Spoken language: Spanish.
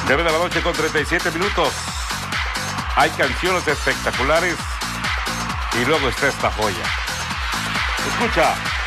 9 de la noche con 37 minutos. Hay canciones espectaculares y luego está esta joya. Escucha.